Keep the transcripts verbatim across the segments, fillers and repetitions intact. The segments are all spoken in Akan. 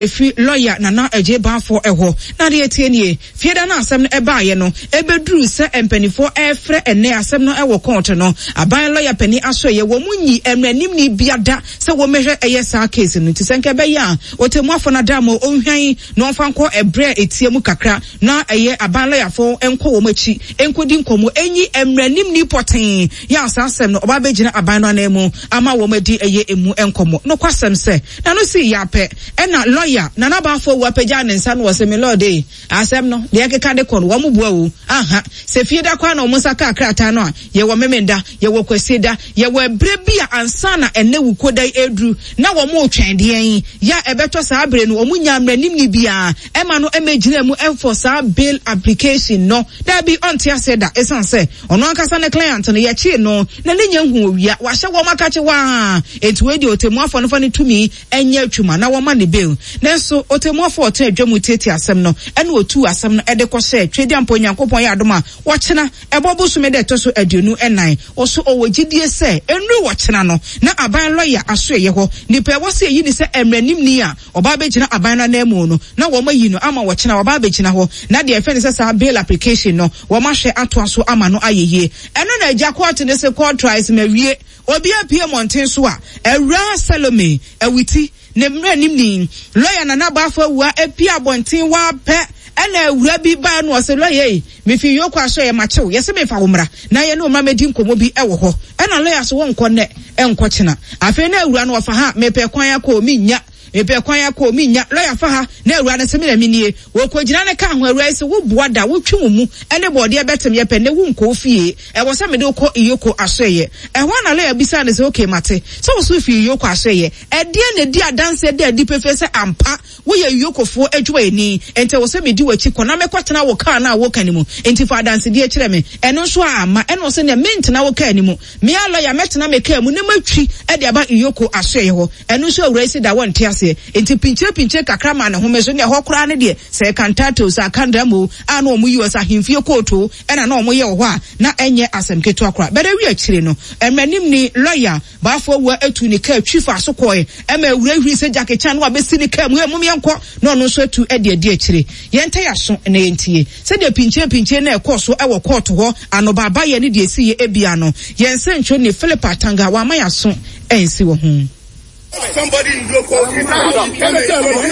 efi lawyer Nana Eje Bafo eho na de etienie fieda na asem no ebaaye no ebeduru se empanifo efre ene asem no ewo court no aban lawyer pani asoye wo munyi emranim ni biada se wo mehwe eye sa case no tisenke be ya otemu afo na damo onhwan no mfanko ebre etiemu kakra na eye aban lawyer fo enko wo machi enkodi nkomo enyi emranim ni poten ya asasem no oba begina aban no na emu ama wo madi eye emu enkomo no kwasem se na no si ya pe ena lawyer Nana Bafo wa peja ne nsa no wose me lord eh asem no de ekeka de kon wo mu bua wo aha se fie da kwa na omusa ka krata no a ye wo memenda ye wo kwasida ye wo ebre bia ansa na ene wukodai edru na wo mu twende yen ya ebeto sa abre no omunya mranim ni bia ema no emegina mu enfor sa bail application no da bi ontia seda esan se ono ankasa ne client no ye chi no na ne nya hu owia wa hye wo makache wa etu edi otemu afo no fa ne tumi enya atwuma na wo ma ne bail Nenso otemu afo ote adwamu tete asem no ene otu asem no ede kose twedi ampo nyankopon ya adoma wo chena ebobo so me de to so aduonu enan oso owogidie se enru wo chena no na aban lawyer aso ye ho nipa wo se yi ni se emranim ni a oba begina aban na namu no na wo mayi no ama wo chena oba begina ho na de efe ne se sa bail application no wo ma hwe ato aso ama no ayeye eno na agya court ne se court tries mawie obi apie monten so a ewra Salome awiti ne mranim ni lawyer Nana Bafo wa epi abonten wa pe ena ewura bi ba no se lawyer me fi yoko aso ye machew yese me fa womra na ye no ma medi nkomo bi ewo ho ena lawyer so won konne enko chena afi na ewura no fa ha me pe kwan akọ mi nya Epe kwan akọ mi nya lawyer fa ha na ewura ne se me na minie wo kogina ne ka ho ewura se wo boada wo twi mu ene bode e betem ye pe ne wo nko fie e wo se me de ko iyoko aso ye e ho na lawyer bisa ne se okay mate so wo so fi iyoko aso ye e de ne di adanse de di pefe se ampa wo ye iyoko fo adwa eni ente wo se me di wachi kona me kwatena wo ka na wo kanimu enti fa adanse di e kire me eno so ama eno se ne mentena wo kanimu me a lawyer metena me ka mu ne matwi e de aba iyoko aso ye ho eno so ewura se da won te enti pinche pinche kakra ma ne homeso ne hokora ne de se kantato sa kandramo ana omu yi wasa himfie koto ena na omu ye wo a na enye asem keto akora bere wi akire no emranim ni lawyer Bafo wa etu ni ka twifa so koe ema ewura hwi se jakecha no abesi ni ka mu emum yenko no no so etu ede ede akire yente ya so na yentie se de pinche pinche na ekoso ewo court ho ano baba ye ne de esi ye ebia no yense ntwo ni Philip Atanga wa ma ya so ensi wo hu. Somebody in local. I said,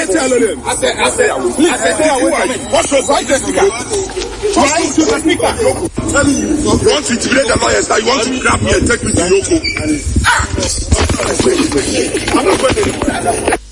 I said, I said, what's your right to speaker? Try to the speaker. You want to intimidate the lawyers that you want to grab me and take me to Yoko. I'm not going to.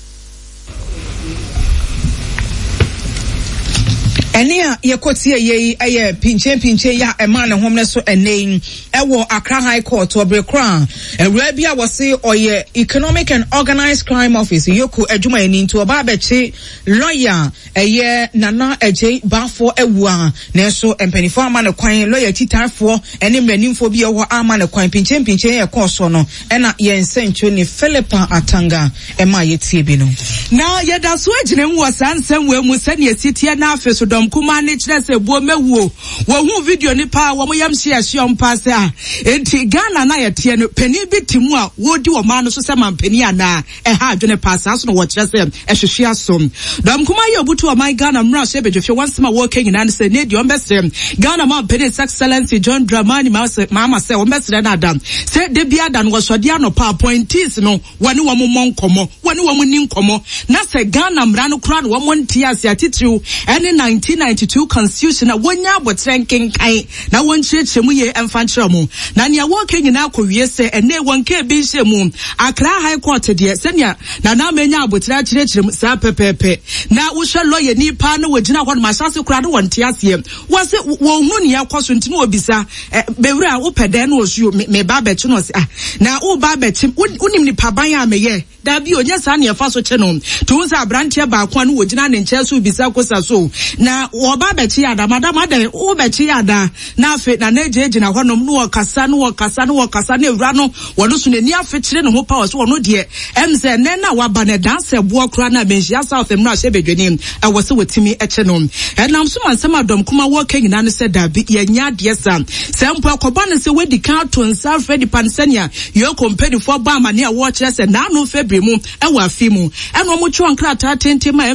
Enia ye kotie ye aye pinche pinche ya ema ne homne so enein ewo Accra High Court obrekra ewura bia wo se oye Economic and Organized Crime Office yoko adwuma eni nto oba bechi lawyer eye Nana Eje Bafo ewua na so empanifo ama ne kwan lawyer titarfo ene mranimfo bi ewo ama ne kwan pinche pinche ye koso no ena ye nsencho ni Philip Atanga ema ye tie bi no na ye da so agine mu wasansem we mu se ne sitie na afeso dom kuma ne kire se buo mewuo wo hu video ni pa wo yam share share mpa se a enti Ghana na ye tie no pani bi timu a wodi wo ma no so se mampani ana e ha adwene pa sa so no wo kire se e hwehwe asom dom kuma ye obutu o my Ghana mra so bedwefwe wansema wo kan nyina se ne di o mbese Ghana mampani excellency John Dramani mama se o mbese na adam se de bia da no wo so de anopa appointees no wone wo mo nkomo wone wo mo ni nkomo na se Ghana mra no kura no wo mo ntiase atitiriu ene nineteen ninety-two constitution na wonya abotren kenkan na wonkyerechye mu ye emfankyere mu na ne wo kan nyina akowie se ene wonka bi hye mu Accra High Court de senia na na menya abotra kyerechye mu sa pepepe na wo hwe lawyer ni pa na wogina ho ma hyase kura no wontiase wo se wo hu ne yakoso ntini obisa bewura wo pede na osuo me ba bechi no se ah na wo ba bechi unim ni paban a meye da bi onya sa ne yafa so kye no to unsa branche ba kwa no wogina ne nkyɛ so obisa kosa so na wo ba bechi ada madam ada wo bechi ada na afi na na ejeje na honom no kasa no kasa no kasa na ewura no wo no so ne ni afi kyere ne ho power so wo no de em se ne na wa ba ne dance bo kra na benhia south emra hye bedwani e wo se wotimi eche no enam so mansem adom kuma wo kan nyina no se da bi ye nya de sa sempo akoba ne se wedi kan to nsa Freddy Pansania yo company for ba ma ne wo kyere se na no February mu e wo afi mu eno mo twon krata tente ma